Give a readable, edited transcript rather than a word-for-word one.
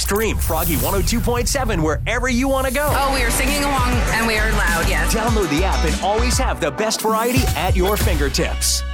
Stream Froggy 102.7 wherever you want to go. Oh, we are singing along and we are loud, yes. Download the app and always have the best variety at your fingertips.